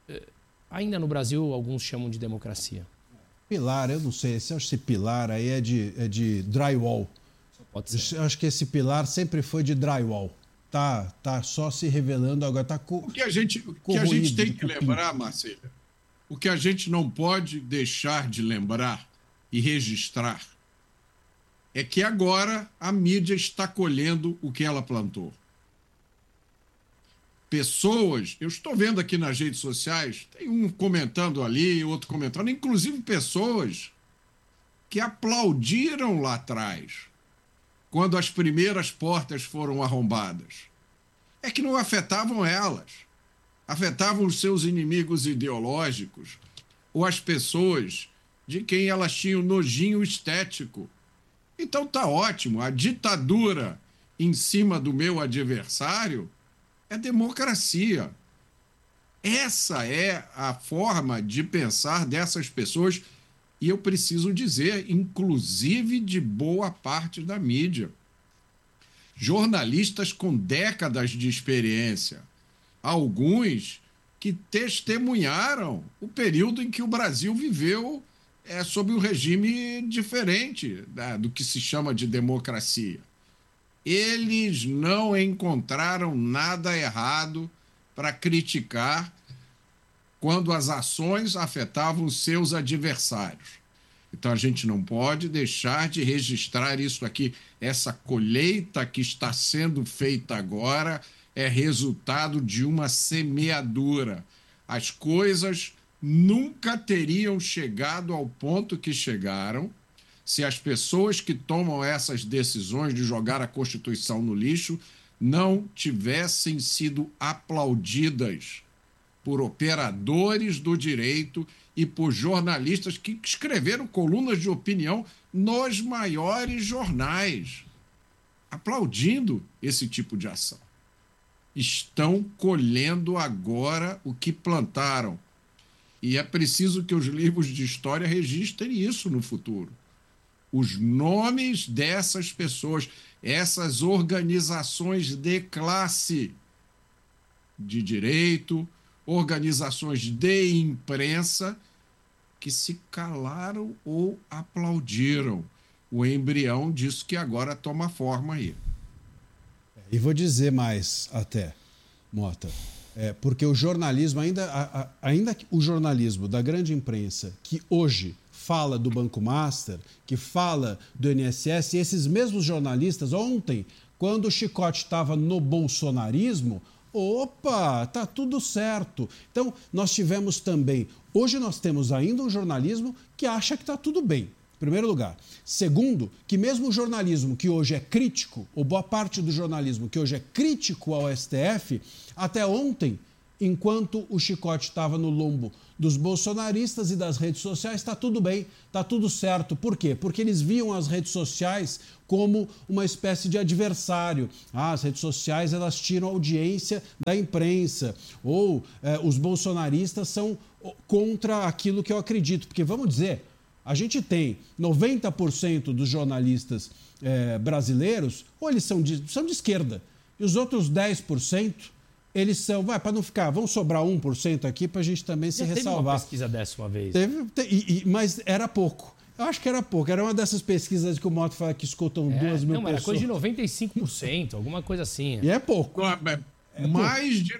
ainda no Brasil alguns chamam de democracia. Pilar, eu não sei, se esse pilar aí é de drywall. Pode ser. Eu acho que esse pilar sempre foi de drywall. Tá só se revelando agora, O que a gente tem que lembrar, Marcelo, o que a gente não pode deixar de lembrar e registrar é que agora a mídia está colhendo o que ela plantou. Pessoas, eu estou vendo aqui nas redes sociais, tem um comentando ali, outro comentando, inclusive pessoas que aplaudiram lá atrás, quando as primeiras portas foram arrombadas. É que não afetavam elas, afetavam os seus inimigos ideológicos ou as pessoas de quem elas tinham nojinho estético. Então tá ótimo, a ditadura em cima do meu adversário é democracia. Essa é a forma de pensar dessas pessoas, e eu preciso dizer, inclusive de boa parte da mídia. Jornalistas com décadas de experiência, alguns que testemunharam o período em que o Brasil viveu sob um regime diferente do que se chama de democracia. Eles não encontraram nada errado para criticar quando as ações afetavam os seus adversários. Então a gente não pode deixar de registrar isso aqui. Essa colheita que está sendo feita agora é resultado de uma semeadura. As coisas nunca teriam chegado ao ponto que chegaram se as pessoas que tomam essas decisões de jogar a Constituição no lixo não tivessem sido aplaudidas por operadores do direito e por jornalistas que escreveram colunas de opinião nos maiores jornais, aplaudindo esse tipo de ação. Estão colhendo agora o que plantaram. E é preciso que os livros de história registrem isso no futuro. Os nomes dessas pessoas, essas organizações de classe, de direito, organizações de imprensa, que se calaram ou aplaudiram o embrião disso que agora toma forma aí. E vou dizer mais até, Mota, porque o jornalismo, ainda o jornalismo da grande imprensa, que hoje fala do Banco Master, que fala do INSS, e esses mesmos jornalistas, ontem, quando o chicote estava no bolsonarismo, opa, tá tudo certo. Então, nós tivemos também, hoje nós temos ainda um jornalismo que acha que está tudo bem, em primeiro lugar. Segundo, que mesmo o jornalismo que hoje é crítico, ou boa parte do jornalismo que hoje é crítico ao STF, até ontem, enquanto o chicote estava no lombo dos bolsonaristas e das redes sociais, está tudo bem, está tudo certo. Por quê? Porque eles viam as redes sociais como uma espécie de adversário. As redes sociais, elas tiram a audiência da imprensa, ou os bolsonaristas são contra aquilo que eu acredito. Porque, vamos dizer, a gente tem 90% dos jornalistas brasileiros, ou eles são de esquerda, e os outros 10%, eles são, para não ficar, vamos sobrar 1% aqui para a gente também se ressalvar. Teve uma pesquisa dessa uma vez. Mas era pouco. Eu acho que era pouco. Era uma dessas pesquisas que o Mota fala que escutam 2 mil pessoas. Não, era coisa de 95%, alguma coisa assim. E é pouco. Mais de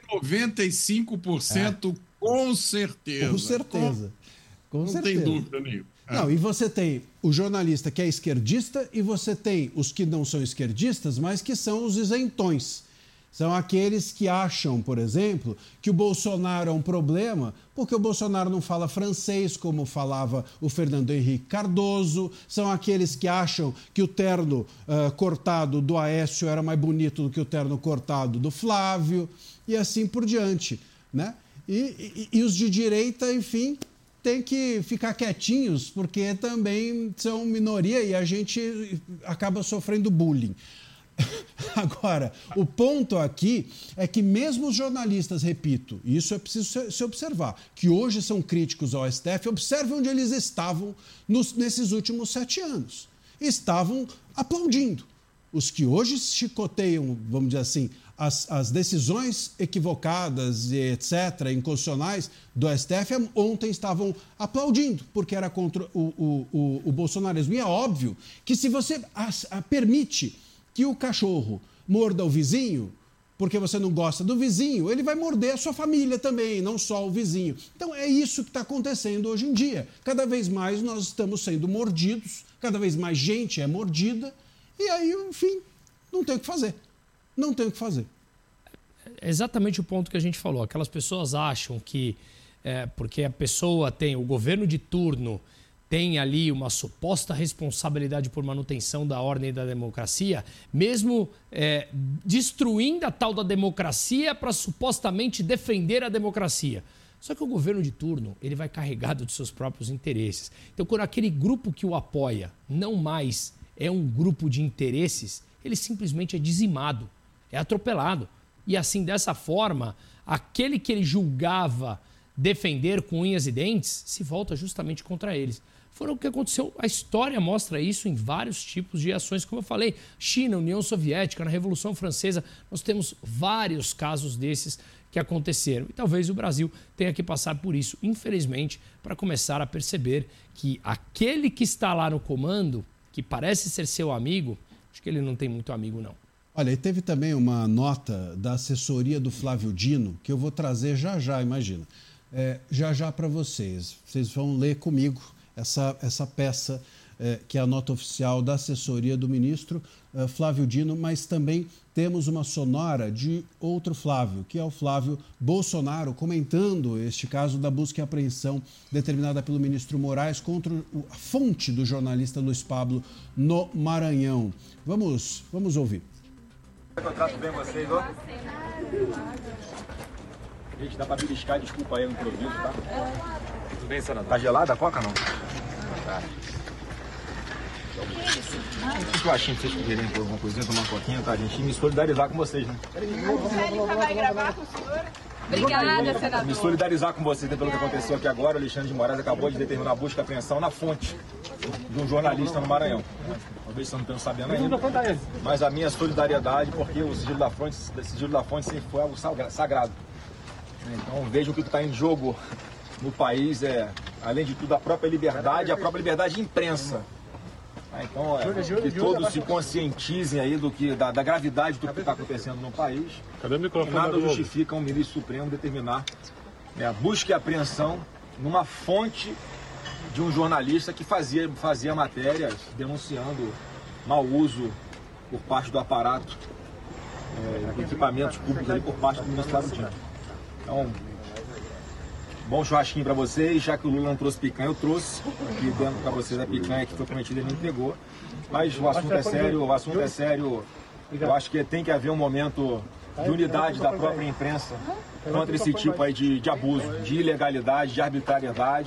95%, com certeza. Com certeza. Não tem dúvida nenhuma. Não, e você tem o jornalista que é esquerdista e você tem os que não são esquerdistas, mas que são os isentões. São aqueles que acham, por exemplo, que o Bolsonaro é um problema porque o Bolsonaro não fala francês como falava o Fernando Henrique Cardoso. São aqueles que acham que o terno cortado do Aécio era mais bonito do que o terno cortado do Flávio e assim por diante, né? E os de direita, enfim, tem que ficar quietinhos porque também são minoria e a gente acaba sofrendo bullying. Agora, o ponto aqui é que mesmo os jornalistas, repito, e isso é preciso se observar, que hoje são críticos ao STF, observe onde eles estavam nesses últimos 7 anos. Estavam aplaudindo. Os que hoje chicoteiam, vamos dizer assim, as decisões equivocadas e etc., inconstitucionais do STF, ontem estavam aplaudindo, porque era contra o bolsonarismo. E é óbvio que se você permite que o cachorro morda o vizinho, porque você não gosta do vizinho, ele vai morder a sua família também, não só o vizinho. Então é isso que está acontecendo hoje em dia. Cada vez mais nós estamos sendo mordidos, cada vez mais gente é mordida, e aí, enfim, não tem o que fazer. Não tem o que fazer. É exatamente o ponto que a gente falou. Aquelas pessoas acham que, porque a pessoa tem, o governo de turno tem ali uma suposta responsabilidade por manutenção da ordem e da democracia, mesmo destruindo a tal da democracia para supostamente defender a democracia. Só que o governo de turno, ele vai carregado de seus próprios interesses. Então, quando aquele grupo que o apoia não mais é um grupo de interesses, ele simplesmente é dizimado, é atropelado. E assim, dessa forma, aquele que ele julgava defender com unhas e dentes se volta justamente contra eles. Foi o que aconteceu, a história mostra isso em vários tipos de ações, como eu falei, China, União Soviética, na Revolução Francesa, nós temos vários casos desses que aconteceram. E talvez o Brasil tenha que passar por isso, infelizmente, para começar a perceber que aquele que está lá no comando, que parece ser seu amigo, acho que ele não tem muito amigo, não. Olha, e teve também uma nota da assessoria do Flávio Dino, que eu vou trazer já, imagina. Já para vocês. Vocês vão ler comigo essa peça, que é a nota oficial da assessoria do ministro Flávio Dino, mas também temos uma sonora de outro Flávio, que é o Flávio Bolsonaro, comentando este caso da busca e apreensão determinada pelo ministro Moraes contra a fonte do jornalista Luiz Pablo no Maranhão. Vamos ouvir. Eu trato bem vocês, ó. Gente, dá pra beliscar, desculpa aí no improviso, tá? Tudo bem, senador? Tá gelada a coca, não? Tá. Não sei achei que vocês querem por alguma coisinha, tomar uma coquinha, tá, gente? E me solidarizar com vocês, né? Vai gravar com o senhor? Obrigada, senador. Me solidarizar com vocês pelo que aconteceu aqui agora. O Alexandre de Moraes acabou de determinar a busca e apreensão na fonte de um jornalista no Maranhão. Talvez vocês não tenham sabendo ainda. Mas a minha solidariedade, porque o sigilo da fonte sempre foi algo sagrado. Então vejam o que está em jogo no país, além de tudo, a própria liberdade de imprensa. Então, que todos se conscientizem aí da gravidade do que está acontecendo no país. Cadê o microfone? Nada justifica um ministro supremo determinar a busca e apreensão numa fonte de um jornalista que fazia matérias denunciando mau uso por parte do aparato de equipamentos públicos ali por parte do ministro Flávio Dino. Então, bom churrasquinho para vocês, já que o Lula não trouxe picanha, eu trouxe aqui dentro para vocês a picanha que foi prometida e ele não entregou. Mas o assunto é sério, eu acho que tem que haver um momento de unidade da própria imprensa contra esse tipo aí de abuso, de ilegalidade, de arbitrariedade.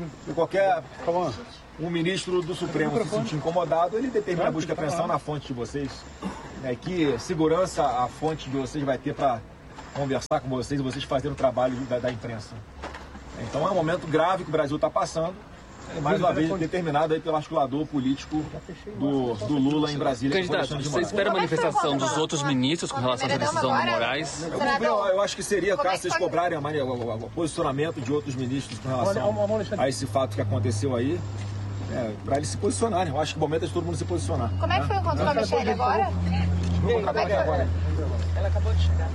E um ministro do Supremo se sentir incomodado, ele determina a busca e apreensão na fonte de vocês. Que segurança a fonte de vocês vai ter para conversar com vocês e vocês fazerem o trabalho da imprensa. Então é um momento grave que o Brasil está passando, mais uma vez determinado aí pelo articulador político do Lula em Brasília. Candidato, você espera a manifestação dos outros ministros com relação a essa decisão do Moraes? Eu acho que seria, caso vocês cobrarem o posicionamento de outros ministros com relação a esse fato que aconteceu aí, para eles se posicionarem. Eu acho que o momento é de todo mundo se posicionar. Como é que foi o encontro com a Michelle agora? Agora. Ela acabou de chegar.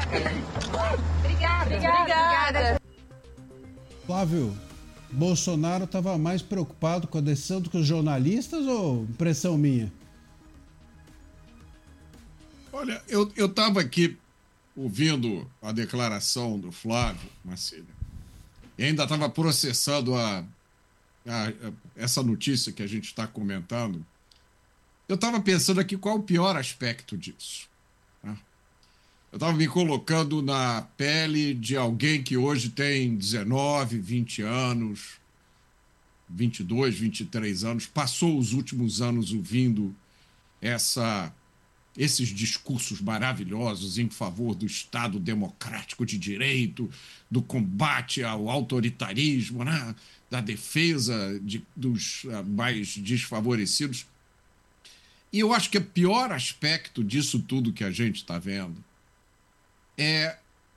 Obrigada. Flávio, Bolsonaro estava mais preocupado com a decisão do que os jornalistas ou impressão minha? Olha, eu estava aqui ouvindo a declaração do Flávio Marcílio e ainda estava processando essa notícia que a gente está comentando. Eu estava pensando aqui qual o pior aspecto disso. Tá? Eu estava me colocando na pele de alguém que hoje tem 19, 20 anos, 22, 23 anos, passou os últimos anos ouvindo esses discursos maravilhosos em favor do Estado democrático de direito, do combate ao autoritarismo, né? Da defesa dos mais desfavorecidos. E eu acho que o pior aspecto disso tudo que a gente está vendo é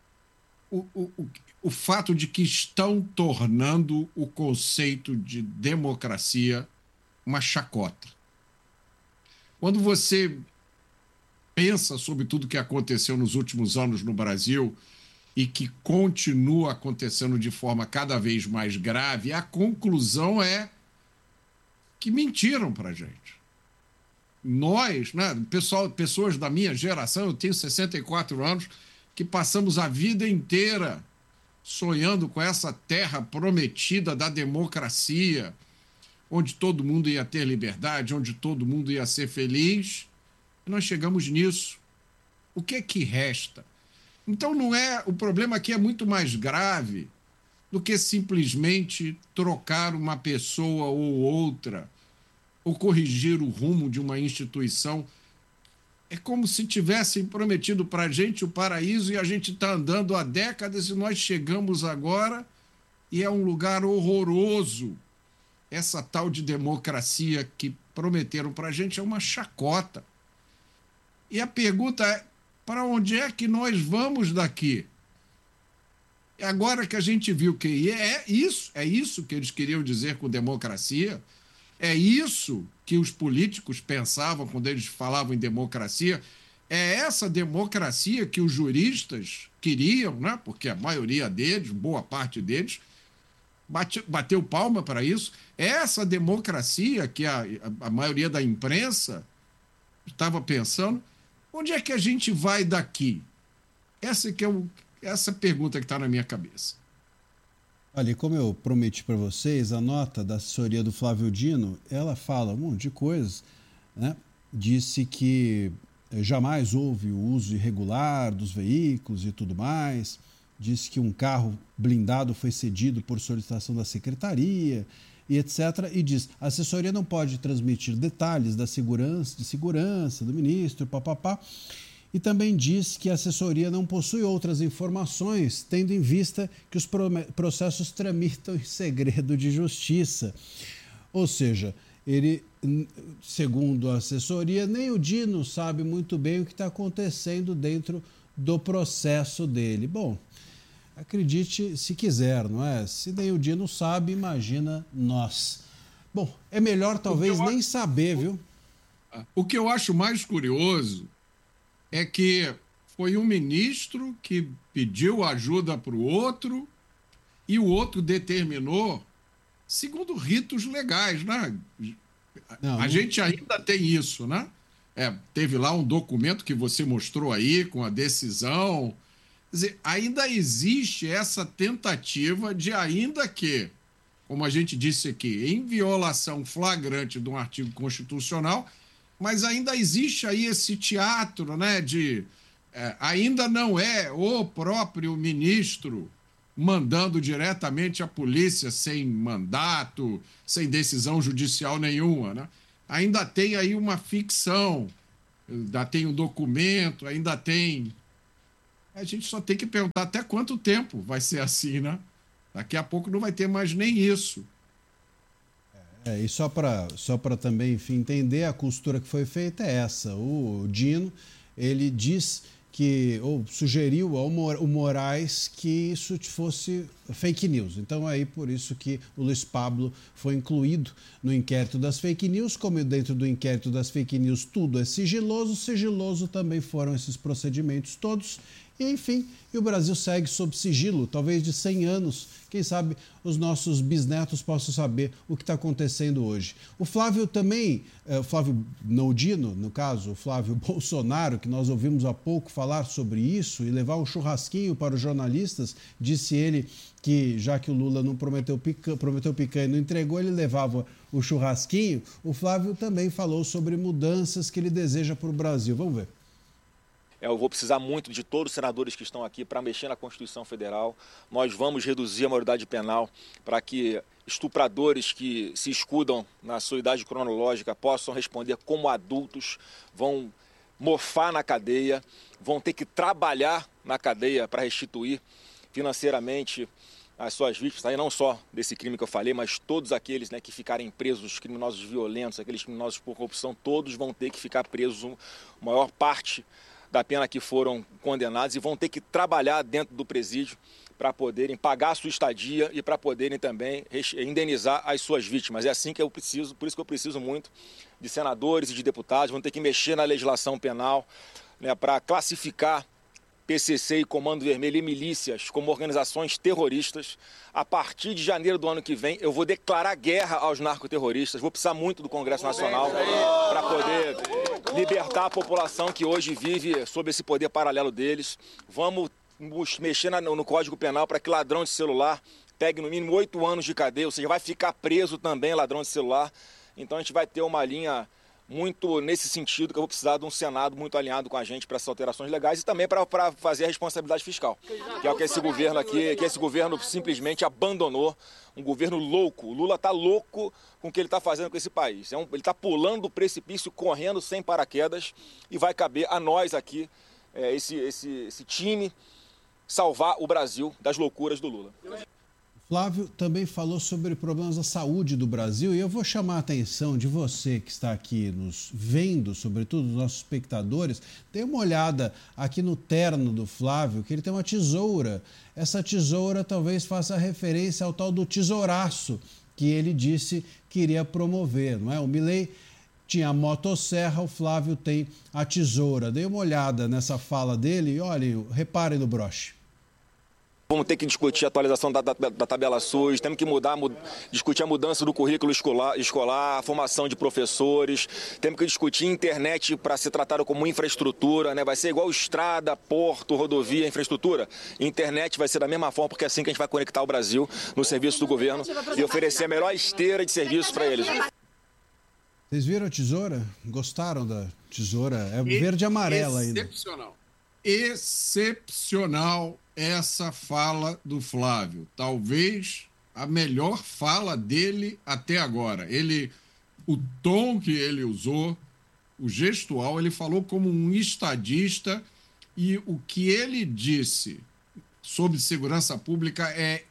o fato de que estão tornando o conceito de democracia uma chacota. Quando você pensa sobre tudo que aconteceu nos últimos anos no Brasil e que continua acontecendo de forma cada vez mais grave, a conclusão é que mentiram para a gente. Nós, né, pessoas da minha geração, eu tenho 64 anos, que passamos a vida inteira sonhando com essa terra prometida da democracia, onde todo mundo ia ter liberdade, onde todo mundo ia ser feliz. E nós chegamos nisso. O que é que resta? Então, o problema aqui é muito mais grave do que simplesmente trocar uma pessoa ou outra, ou corrigir o rumo de uma instituição. É como se tivessem prometido para a gente o paraíso e a gente está andando há décadas e nós chegamos agora e é um lugar horroroso. Essa tal de democracia que prometeram para a gente é uma chacota. E a pergunta é, para onde é que nós vamos daqui? Agora que a gente viu que é isso que eles queriam dizer com democracia, é isso que os políticos pensavam quando eles falavam em democracia, é essa democracia que os juristas queriam, né? Porque a maioria deles, boa parte deles, bateu palma para isso. É essa democracia que a maioria da imprensa estava pensando. Onde é que a gente vai daqui? Essa pergunta que está na minha cabeça. Olha, como eu prometi para vocês, a nota da assessoria do Flávio Dino, ela fala um monte de coisas, né? Disse que jamais houve o uso irregular dos veículos e tudo mais, disse que um carro blindado foi cedido por solicitação da secretaria e etc. E diz, a assessoria não pode transmitir detalhes da segurança do ministro, papapá. E também diz que a assessoria não possui outras informações, tendo em vista que os processos tramitam em segredo de justiça. Ou seja, ele, segundo a assessoria, nem o Dino sabe muito bem o que está acontecendo dentro do processo dele. Bom, acredite se quiser, não é? Se nem o Dino sabe, imagina nós. Bom, é melhor talvez nem saber, viu? O que eu acho mais curioso é que foi um ministro que pediu ajuda para o outro e o outro determinou segundo ritos legais, né? A gente ainda tem isso, né? Teve lá um documento que você mostrou aí com a decisão. Quer dizer, ainda existe essa tentativa de, ainda que, como a gente disse aqui, em violação flagrante de um artigo constitucional, mas ainda existe aí esse teatro, né, ainda não é o próprio ministro mandando diretamente a polícia sem mandato, sem decisão judicial nenhuma, né? Ainda tem aí uma ficção, ainda tem um documento, ainda tem... A gente só tem que perguntar até quanto tempo vai ser assim, né? Daqui a pouco não vai ter mais nem isso. E só para também, enfim, entender, a costura que foi feita é essa. O Dino, ele diz que, ou sugeriu ao Moraes que isso fosse fake news. Então, aí por isso que o Luiz Pablo foi incluído no inquérito das fake news. Como dentro do inquérito das fake news tudo é sigiloso também foram esses procedimentos todos. E, enfim, o Brasil segue sob sigilo, talvez de 100 anos. Quem sabe os nossos bisnetos possam saber o que está acontecendo hoje. O Flávio também, o Flávio Dino, no caso, o Flávio Bolsonaro, que nós ouvimos há pouco falar sobre isso e levar um churrasquinho para os jornalistas, disse ele que, já que o Lula não prometeu picanha e não entregou, ele levava o churrasquinho. O Flávio também falou sobre mudanças que ele deseja para o Brasil. Vamos ver. Eu vou precisar muito de todos os senadores que estão aqui para mexer na Constituição Federal. Nós vamos reduzir a maioridade penal para que estupradores que se escudam na sua idade cronológica possam responder como adultos, vão mofar na cadeia, vão ter que trabalhar na cadeia para restituir financeiramente as suas vítimas, aí não só desse crime que eu falei, mas todos aqueles, né, que ficarem presos, os criminosos violentos, aqueles criminosos por corrupção, todos vão ter que ficar presos, a maior parte da pena que foram condenados e vão ter que trabalhar dentro do presídio para poderem pagar a sua estadia e para poderem também indenizar as suas vítimas. É assim que eu preciso, por isso que eu preciso muito de senadores e de deputados, vão ter que mexer na legislação penal, né, para classificar PCC e Comando Vermelho e milícias como organizações terroristas. A partir de janeiro do ano que vem, eu vou declarar guerra aos narcoterroristas. Vou precisar muito do Congresso Nacional para poder libertar a população que hoje vive sob esse poder paralelo deles. Vamos mexer no Código Penal para que ladrão de celular pegue no mínimo 8 anos de cadeia, ou seja, vai ficar preso também ladrão de celular. Então a gente vai ter uma linha muito nesse sentido, que eu vou precisar de um Senado muito alinhado com a gente para essas alterações legais e também para fazer a responsabilidade fiscal, que é o que esse governo aqui, que esse governo simplesmente abandonou, um governo louco. O Lula está louco com o que ele está fazendo com esse país. Ele está pulando do precipício, correndo sem paraquedas, e vai caber a nós aqui, esse time, salvar o Brasil das loucuras do Lula. Flávio também falou sobre problemas da saúde do Brasil e eu vou chamar a atenção de você que está aqui nos vendo, sobretudo dos nossos espectadores. Dê uma olhada aqui no terno do Flávio, que ele tem uma tesoura. Essa tesoura talvez faça referência ao tal do tesouraço que ele disse que iria promover, não é? O Milei tinha a motosserra, o Flávio tem a tesoura. Dê uma olhada nessa fala dele e olhe, reparem no broche. Vamos ter que discutir a atualização da tabela SUS, temos que discutir a mudança do currículo escolar, a formação de professores, temos que discutir internet para ser tratada como infraestrutura, né? Vai ser igual estrada, porto, rodovia, infraestrutura. Internet vai ser da mesma forma, porque é assim que a gente vai conectar o Brasil no serviço do governo e oferecer a melhor esteira de serviço para eles. Vocês viram a tesoura? Gostaram da tesoura? É verde e amarela ainda. Excepcional. Excepcional essa fala do Flávio. Talvez a melhor fala dele até agora. O tom que ele usou, o gestual, ele falou como um estadista e o que ele disse sobre segurança pública é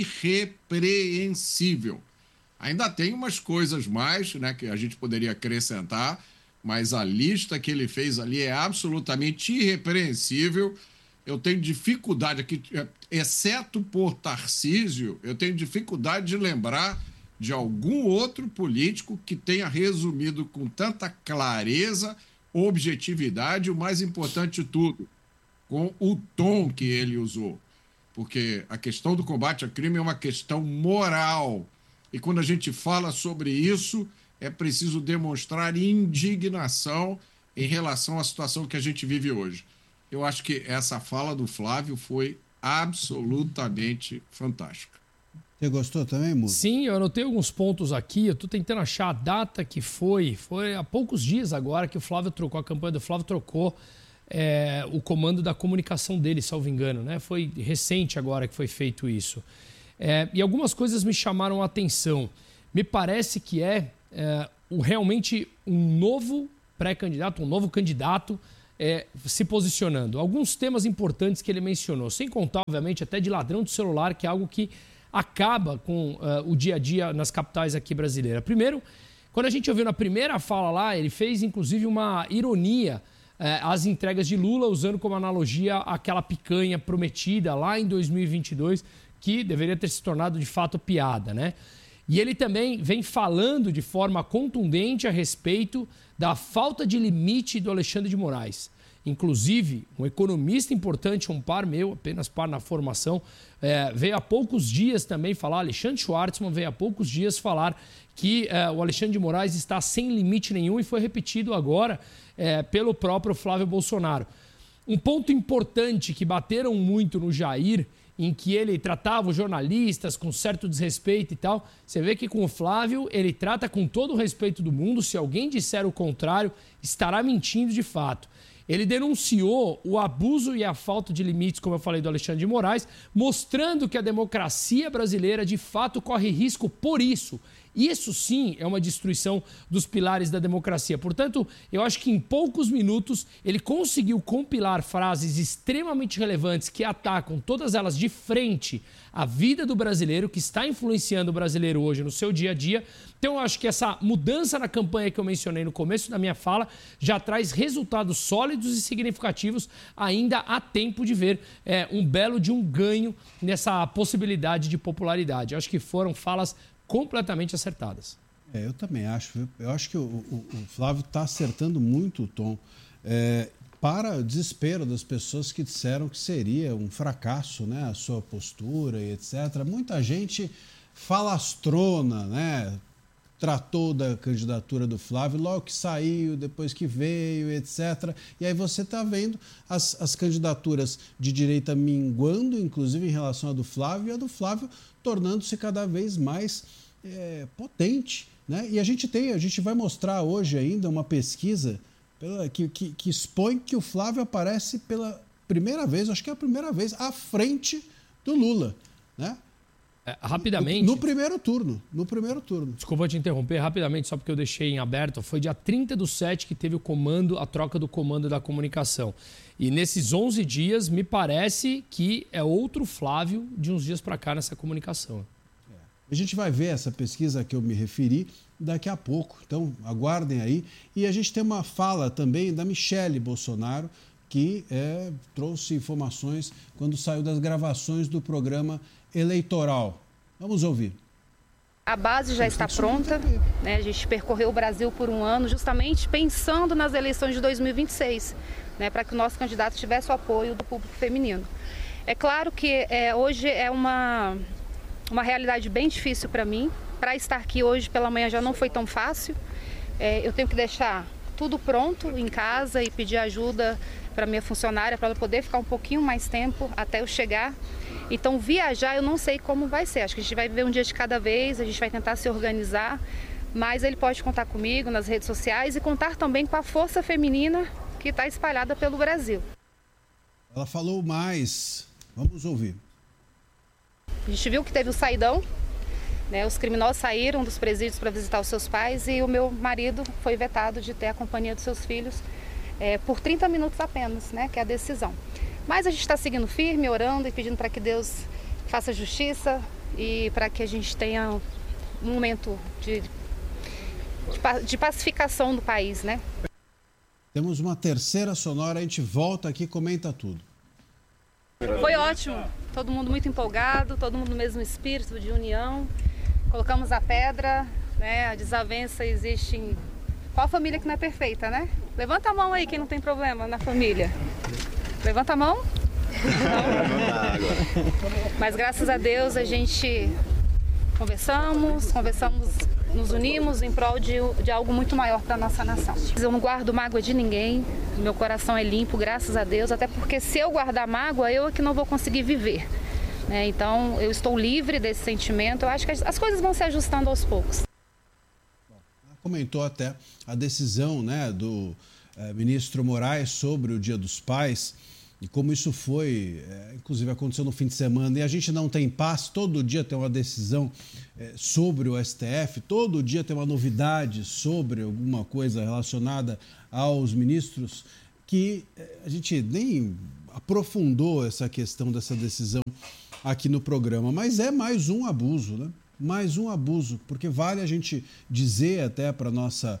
irrepreensível. Ainda tem umas coisas mais, né, que a gente poderia acrescentar, mas a lista que ele fez ali é absolutamente irrepreensível. Eu tenho dificuldade aqui, exceto por Tarcísio, eu tenho dificuldade de lembrar de algum outro político que tenha resumido com tanta clareza, objetividade, o mais importante de tudo, com o tom que ele usou. Porque a questão do combate ao crime é uma questão moral. E quando a gente fala sobre isso, é preciso demonstrar indignação em relação à situação que a gente vive hoje. Eu acho que essa fala do Flávio foi absolutamente fantástica. Você gostou também, Musa? Sim, eu anotei alguns pontos aqui. Eu estou tentando achar a data que foi. Foi há poucos dias agora que o Flávio trocou, a campanha do Flávio trocou o comando da comunicação dele, salvo engano, né? Foi recente agora que foi feito isso. E algumas coisas me chamaram a atenção. Me parece que realmente um novo pré-candidato, um novo candidato se posicionando. Alguns temas importantes que ele mencionou, sem contar, obviamente, até de ladrão de celular, que é algo que acaba com o dia a dia nas capitais aqui brasileiras. Primeiro, quando a gente ouviu na primeira fala lá, ele fez, inclusive, uma ironia às entregas de Lula, usando como analogia aquela picanha prometida lá em 2022, que deveria ter se tornado, de fato, piada, né? E ele também vem falando de forma contundente a respeito da falta de limite do Alexandre de Moraes. Inclusive, um economista importante, um par meu, apenas par na formação, veio há poucos dias também falar, Alexandre Schwartzman veio há poucos dias falar que o Alexandre de Moraes está sem limite nenhum e foi repetido agora pelo próprio Flávio Bolsonaro. Um ponto importante que bateram muito no Jair, em que ele tratava os jornalistas com certo desrespeito e tal, você vê que com o Flávio ele trata com todo o respeito do mundo. Se alguém disser o contrário, estará mentindo de fato. Ele denunciou o abuso e a falta de limites, como eu falei, do Alexandre de Moraes, mostrando que a democracia brasileira de fato corre risco por isso. Isso sim é uma destruição dos pilares da democracia. Portanto, eu acho que em poucos minutos ele conseguiu compilar frases extremamente relevantes que atacam todas elas de frente à vida do brasileiro, que está influenciando o brasileiro hoje no seu dia a dia. Então, eu acho que essa mudança na campanha que eu mencionei no começo da minha fala já traz resultados sólidos sólidos e significativos, ainda há tempo de ver um belo de um ganho nessa possibilidade de popularidade. Eu acho que foram falas completamente acertadas. Eu também acho. Eu acho que o Flávio está acertando muito o tom. Para o desespero das pessoas que disseram que seria um fracasso, né, a sua postura e etc. Muita gente falastrona, né, tratou da candidatura do Flávio, logo que saiu, depois que veio, etc. E aí você está vendo as candidaturas de direita minguando, inclusive em relação à do Flávio, e a do Flávio tornando-se cada vez mais potente, né? E a gente vai mostrar hoje ainda uma pesquisa que expõe que o Flávio aparece pela primeira vez, acho que é a primeira vez, à frente do Lula, né? Rapidamente. No primeiro turno. Desculpa te interromper rapidamente, só porque eu deixei em aberto. Foi dia 30/7 que teve a troca do comando da comunicação. E nesses 11 dias, me parece que é outro Flávio de uns dias para cá nessa comunicação. A gente vai ver essa pesquisa que eu me referi daqui a pouco, então aguardem aí. E a gente tem uma fala também da Michele Bolsonaro, que trouxe informações quando saiu das gravações do programa eleitoral. Vamos ouvir. A base já está pronta, né? A gente percorreu o Brasil por um ano justamente pensando nas eleições de 2026, né? Para que o nosso candidato tivesse o apoio do público feminino. É claro que hoje é uma realidade bem difícil para mim. Para estar aqui hoje pela manhã já não foi tão fácil. Eu tenho que deixar tudo pronto em casa e pedir ajuda para minha funcionária para ela poder ficar um pouquinho mais tempo até eu chegar. Então viajar eu não sei como vai ser. Acho que a gente vai viver um dia de cada vez, a gente vai tentar se organizar, mas ele pode contar comigo nas redes sociais e contar também com a força feminina que está espalhada pelo Brasil. Ela falou mais. Vamos ouvir. A gente viu que teve o saidão, né? Os criminosos saíram dos presídios para visitar os seus pais e o meu marido foi vetado de ter a companhia dos seus filhos por 30 minutos apenas, né? Que é a decisão. Mas a gente está seguindo firme, orando e pedindo para que Deus faça justiça e para que a gente tenha um momento de pacificação do país, né? Temos uma terceira sonora, a gente volta aqui e comenta tudo. Foi ótimo, todo mundo muito empolgado, todo mundo no mesmo espírito de união. Colocamos a pedra, né? A desavença existe em... Qual família que não é perfeita, né? Levanta a mão aí quem não tem problema na família. Levanta a mão. Mas graças a Deus a gente conversamos, nos unimos em prol de algo muito maior para a nossa nação. Eu não guardo mágoa de ninguém, meu coração é limpo, graças a Deus, até porque se eu guardar mágoa, eu é que não vou conseguir viver. Então eu estou livre desse sentimento, eu acho que as coisas vão se ajustando aos poucos. Comentou até a decisão, né, do ministro Moraes sobre o Dia dos Pais e como isso foi, inclusive aconteceu no fim de semana, e a gente não tem paz, todo dia tem uma decisão sobre o STF, todo dia tem uma novidade sobre alguma coisa relacionada aos ministros, que a gente nem aprofundou essa questão dessa decisão aqui no programa, mas é mais um abuso, né? Mais um abuso, porque vale a gente dizer até para nossa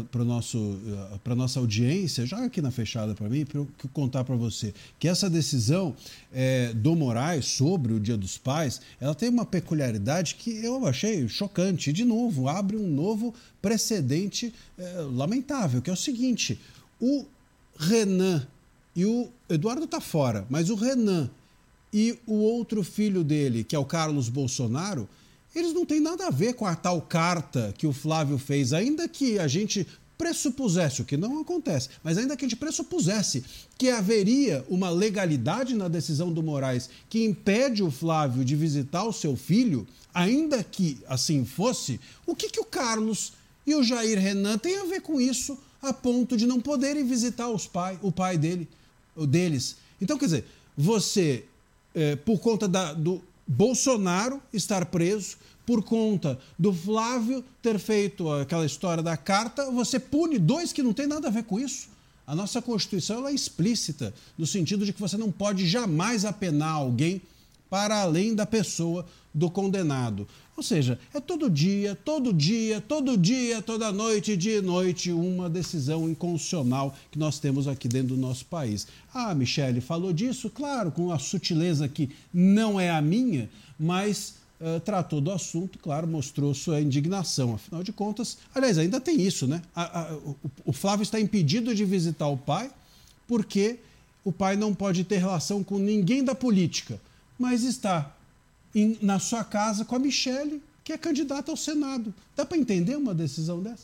audiência, já aqui na fechada para mim, para eu contar para você, que essa decisão do Moraes sobre o Dia dos Pais, ela tem uma peculiaridade que eu achei chocante. E, de novo, abre um novo precedente lamentável, que é o seguinte: o Renan e o Eduardo está fora, mas o Renan e o outro filho dele, que é o Carlos Bolsonaro, eles não têm nada a ver com a tal carta que o Flávio fez, ainda que a gente pressupusesse, o que não acontece, mas ainda que a gente pressupusesse que haveria uma legalidade na decisão do Moraes que impede o Flávio de visitar o seu filho, ainda que assim fosse, o que o Carlos e o Jair Renan têm a ver com isso a ponto de não poderem visitar o pai deles? Então, quer dizer, você, por conta do Bolsonaro estar preso, por conta do Flávio ter feito aquela história da carta, você pune dois que não tem nada a ver com isso. A nossa Constituição ela é explícita, no sentido de que você não pode jamais apenar alguém para além da pessoa do condenado. Ou seja, é todo dia, toda noite, dia e noite, uma decisão inconstitucional que nós temos aqui dentro do nosso país. Ah, Michele falou disso, claro, com a sutileza que não é a minha, mas tratou do assunto, claro, mostrou sua indignação. Afinal de contas, aliás, ainda tem isso, né? O Flávio está impedido de visitar o pai porque o pai não pode ter relação com ninguém da política, mas está na sua casa com a Michele, que é candidata ao Senado. Dá para entender uma decisão dessa?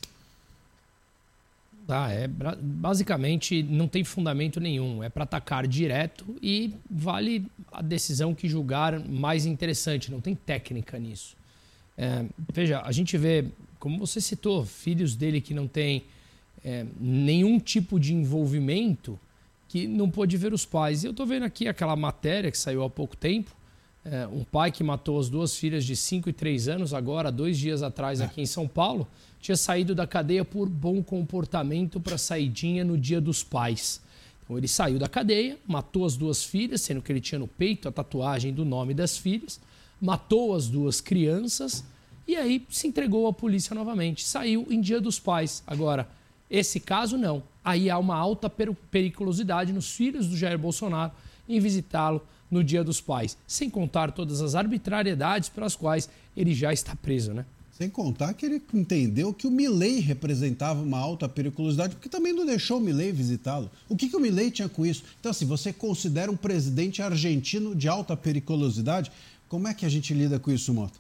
Dá, basicamente não tem fundamento nenhum. É para atacar direto e vale a decisão que julgar mais interessante. Não tem técnica nisso. Veja, a gente vê, como você citou, filhos dele que não têm nenhum tipo de envolvimento, que não pôde ver os pais. Eu estou vendo aqui aquela matéria que saiu há pouco tempo. Um pai que matou as duas filhas de 5 e 3 anos, agora, 2 dias atrás, aqui em São Paulo, tinha saído da cadeia por bom comportamento para saidinha no Dia dos Pais. Então ele saiu da cadeia, matou as duas filhas, sendo que ele tinha no peito a tatuagem do nome das filhas, matou as duas crianças e aí se entregou à polícia novamente. Saiu em Dia dos Pais. Agora, esse caso não. Aí há uma alta periculosidade nos filhos do Jair Bolsonaro em visitá-lo no Dia dos Pais, sem contar todas as arbitrariedades pelas quais ele já está preso, né? Sem contar que ele entendeu que o Milei representava uma alta periculosidade, porque também não deixou o Milei visitá-lo. O que o Milei tinha com isso? Então, assim, você considera um presidente argentino de alta periculosidade? Como é que a gente lida com isso, Mota?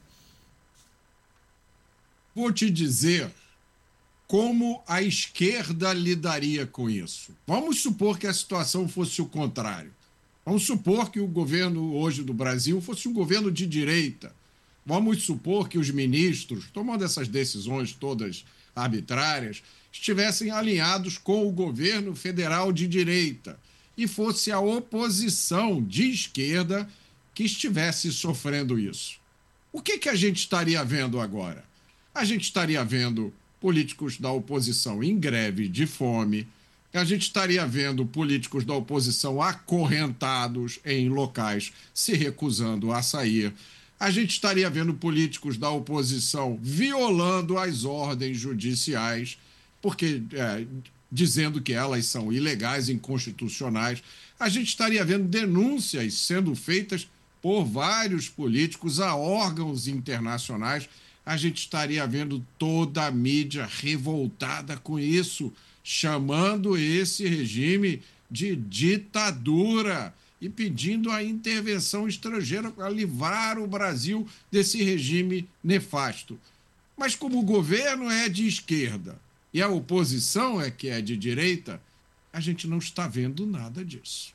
Vou te dizer como a esquerda lidaria com isso. Vamos supor que a situação fosse o contrário. Vamos supor que o governo hoje do Brasil fosse um governo de direita. Vamos supor que os ministros, tomando essas decisões todas arbitrárias, estivessem alinhados com o governo federal de direita e fosse a oposição de esquerda que estivesse sofrendo isso. O que a gente estaria vendo agora? A gente estaria vendo políticos da oposição em greve de fome, a gente estaria vendo políticos da oposição acorrentados em locais se recusando a sair. A gente estaria vendo políticos da oposição violando as ordens judiciais, porque dizendo que elas são ilegais, inconstitucionais. A gente estaria vendo denúncias sendo feitas por vários políticos a órgãos internacionais. A gente estaria vendo toda a mídia revoltada com isso, chamando esse regime de ditadura e pedindo a intervenção estrangeira para livrar o Brasil desse regime nefasto. Mas como o governo é de esquerda e a oposição é que é de direita, a gente não está vendo nada disso.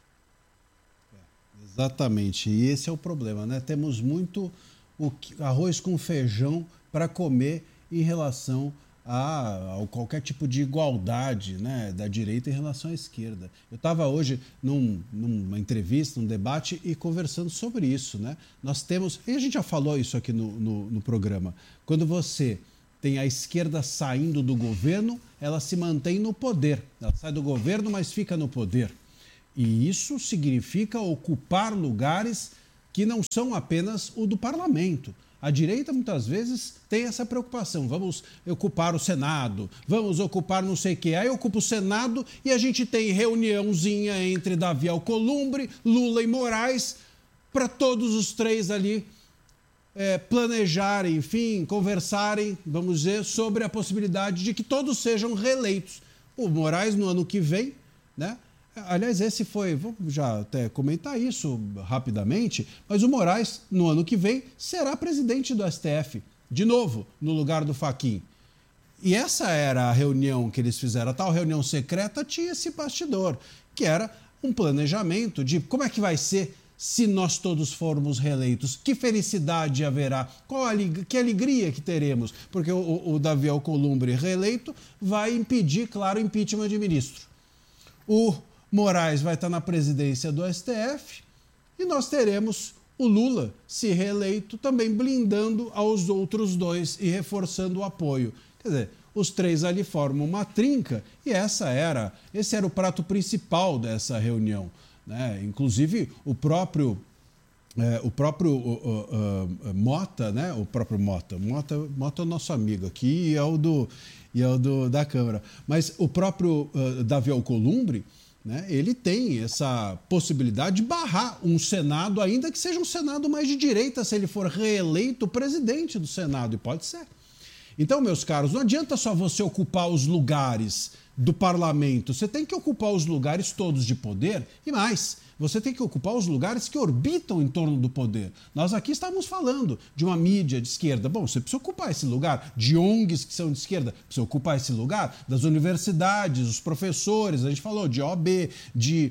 Exatamente, e esse é o problema, né? Temos muito arroz com feijão para comer em relação a qualquer tipo de igualdade, né, da direita em relação à esquerda. Eu estava hoje numa entrevista, num debate e conversando sobre isso, né? Nós temos, e a gente já falou isso aqui no programa, quando você tem a esquerda saindo do governo, ela se mantém no poder. Ela sai do governo, mas fica no poder. E isso significa ocupar lugares que não são apenas o do parlamento. A direita, muitas vezes, tem essa preocupação. Vamos ocupar o Senado, vamos ocupar não sei o quê. Aí ocupa o Senado e a gente tem reuniãozinha entre Davi Alcolumbre, Lula e Moraes, para todos os três ali planejarem, enfim, conversarem, vamos dizer, sobre a possibilidade de que todos sejam reeleitos. O Moraes, no ano que vem, né? Aliás, vou já até comentar isso rapidamente, mas o Moraes, no ano que vem, será presidente do STF, de novo, no lugar do Fachin. E essa era a reunião que eles fizeram. A tal reunião secreta tinha esse bastidor, que era um planejamento de como é que vai ser se nós todos formos reeleitos, que felicidade haverá, que alegria que teremos, porque o Davi Alcolumbre reeleito vai impedir, claro, o impeachment de ministro. O Moraes vai estar na presidência do STF e nós teremos o Lula, se reeleito, também blindando aos outros dois e reforçando o apoio. Quer dizer, os três ali formam uma trinca e esse era o prato principal dessa reunião, né? Inclusive, o próprio o próprio Mota, né? O próprio Mota é o nosso amigo aqui e é o da Câmara. Mas o próprio Davi Alcolumbre, né? Ele tem essa possibilidade de barrar um Senado, ainda que seja um Senado mais de direita, se ele for reeleito presidente do Senado, e pode ser. Então, meus caros, não adianta só você ocupar os lugares do parlamento, você tem que ocupar os lugares todos de poder e mais, você tem que ocupar os lugares que orbitam em torno do poder. Nós aqui estávamos falando de uma mídia de esquerda. Bom, você precisa ocupar esse lugar, de ONGs que são de esquerda, precisa ocupar esse lugar, das universidades, os professores, a gente falou de OAB, de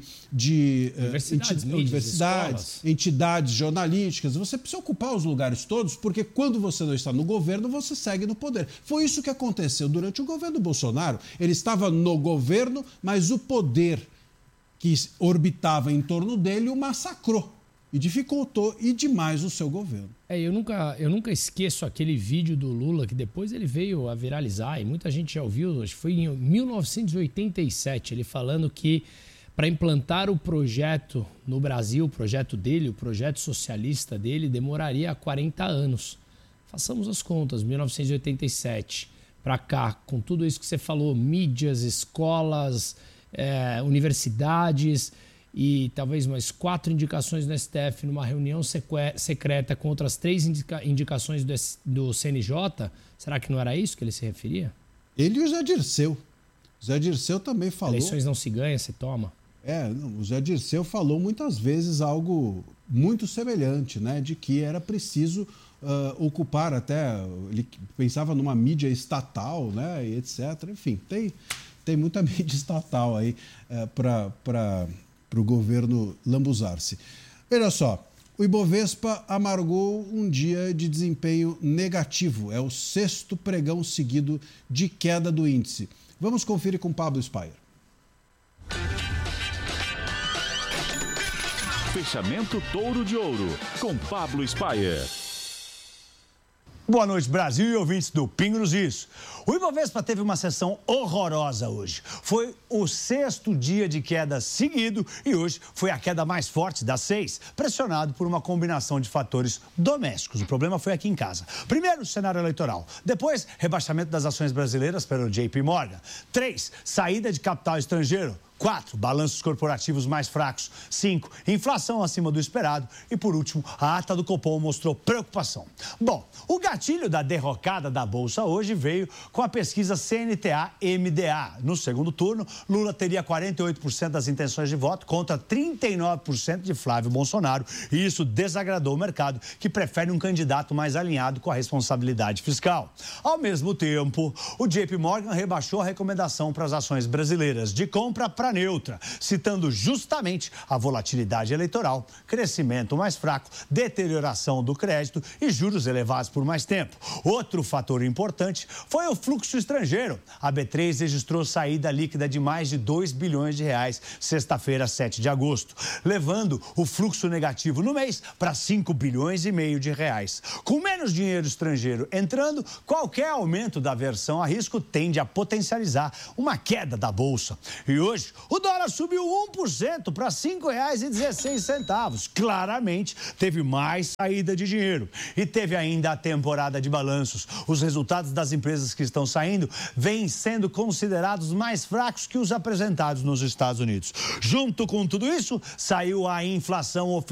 universidades, entidades jornalísticas. Você precisa ocupar os lugares todos, porque quando você não está no governo, você segue no poder. Foi isso que aconteceu durante o governo Bolsonaro. Ele estava no governo, mas o poder que orbitava em torno dele o massacrou e dificultou e demais o seu governo. Eu nunca esqueço aquele vídeo do Lula que depois ele veio a viralizar e muita gente já ouviu, acho que foi em 1987, ele falando que para implantar o projeto no Brasil, o projeto dele, o projeto socialista dele, demoraria 40 anos. Façamos as contas, 1987 para cá, com tudo isso que você falou, mídias, escolas, universidades e talvez mais 4 indicações do STF numa reunião secreta contra as 3 indicações do CNJ, será que não era isso que ele se referia? Ele e o Zé Dirceu. O Zé Dirceu também falou... Eleições não se ganha, se toma. O Zé Dirceu falou muitas vezes algo muito semelhante, né? De que era preciso ocupar até... Ele pensava numa mídia estatal, né? E etc. Enfim, tem muita mídia estatal aí para o governo lambuzar-se. Veja só, o Ibovespa amargou um dia de desempenho negativo. É o 6º pregão seguido de queda do índice. Vamos conferir com Pablo Spyer. Fechamento Touro de Ouro, com Pablo Spyer. Boa noite, Brasil e ouvintes do Pingo nos Is. O Ibovespa teve uma sessão horrorosa hoje. Foi o 6º dia de queda seguido e hoje foi a queda mais forte das 6, pressionado por uma combinação de fatores domésticos. O problema foi aqui em casa. Primeiro, o cenário eleitoral. Depois, rebaixamento das ações brasileiras pelo JP Morgan. 3, saída de capital estrangeiro. 4, balanços corporativos mais fracos. 5, inflação acima do esperado. E, por último, a ata do Copom mostrou preocupação. Bom, o gatilho da derrocada da Bolsa hoje veio com a pesquisa CNTA-MDA. No segundo turno, Lula teria 48% das intenções de voto contra 39% de Flávio Bolsonaro. E isso desagradou o mercado, que prefere um candidato mais alinhado com a responsabilidade fiscal. Ao mesmo tempo, o JP Morgan rebaixou a recomendação para as ações brasileiras de compra para neutra, citando justamente a volatilidade eleitoral, crescimento mais fraco, deterioração do crédito e juros elevados por mais tempo. Outro fator importante foi o fluxo estrangeiro. A B3 registrou saída líquida de mais de 2 bilhões de reais, sexta-feira, 7 de agosto, levando o fluxo negativo no mês para 5 bilhões e meio de reais. Com menos dinheiro estrangeiro entrando, qualquer aumento da aversão a risco tende a potencializar uma queda da Bolsa. E hoje, o dólar subiu 1% para R$ 5,16. Claramente, teve mais saída de dinheiro. E teve ainda a temporada de balanços. Os resultados das empresas que estão saindo vêm sendo considerados mais fracos que os apresentados nos Estados Unidos. Junto com tudo isso, saiu a inflação oficial